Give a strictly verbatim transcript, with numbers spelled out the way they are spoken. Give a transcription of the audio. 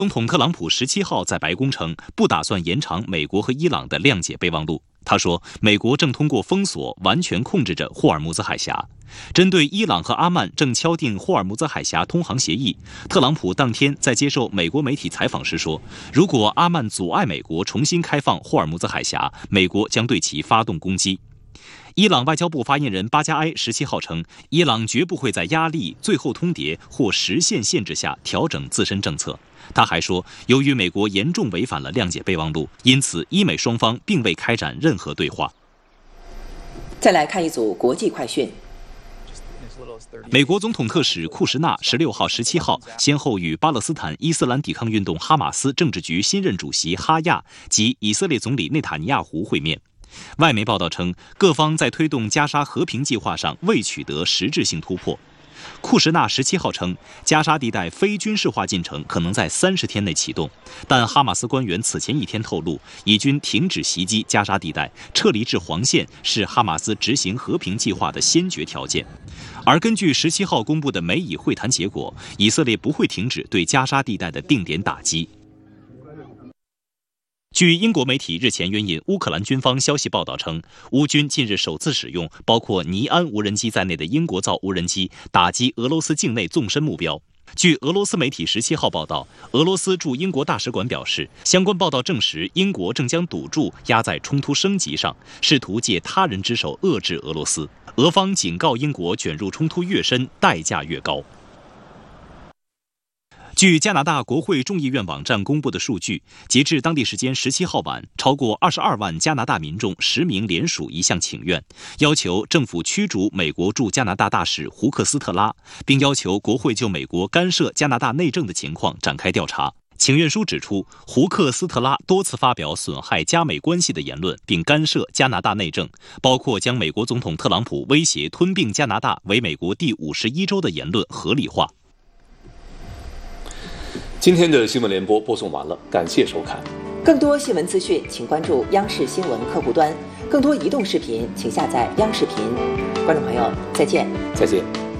总统特朗普十七号在白宫称，不打算延长美国和伊朗的谅解备忘录。他说，美国正通过封锁完全控制着霍尔木兹海峡。针对伊朗和阿曼正敲定霍尔木兹海峡通航协议，特朗普当天在接受美国媒体采访时说，如果阿曼阻碍美国重新开放霍尔木兹海峡，美国将对其发动攻击。伊朗外交部发言人巴加埃十七号称，伊朗绝不会在压力、最后通牒或时限限制下调整自身政策。他还说，由于美国严重违反了谅解备忘录，因此伊美双方并未开展任何对话。 再来看一组国际快讯。 美国总统特使库什纳十六号、十七号先后与巴勒斯坦伊斯兰抵抗运动哈马斯政治局新任主席哈亚及以色列总理内塔尼亚胡会面。外媒报道称，各方在推动加沙和平计划上未取得实质性突破。库什纳十七号称，加沙地带非军事化进程可能在三十天内启动，但哈马斯官员此前一天透露，以军停止袭击加沙地带，撤离至黄线是哈马斯执行和平计划的先决条件。而根据十七号公布的美以会谈结果，以色列不会停止对加沙地带的定点打击。据英国媒体日前援引乌克兰军方消息报道称，乌军近日首次使用包括尼安无人机在内的英国造无人机打击俄罗斯境内纵深目标。据俄罗斯媒体十七号报道，俄罗斯驻英国大使馆表示，相关报道证实英国正将赌注压在冲突升级上，试图借他人之手遏制俄罗斯。俄方警告英国，卷入冲突越深，代价越高。据加拿大国会众议院网站公布的数据，截至当地时间十七号晚，超过二十二万加拿大民众实名联署一项请愿，要求政府驱逐美国驻加拿大大使胡克斯特拉，并要求国会就美国干涉加拿大内政的情况展开调查。请愿书指出，胡克斯特拉多次发表损害加美关系的言论，并干涉加拿大内政，包括将美国总统特朗普威胁吞并加拿大为美国第五十一州的言论合理化。 今天的新闻联播播送完了，感谢收看。 更多新闻资讯，请关注央视新闻客户端；更多移动视频，请下载央视频。观众朋友，再见。 再见。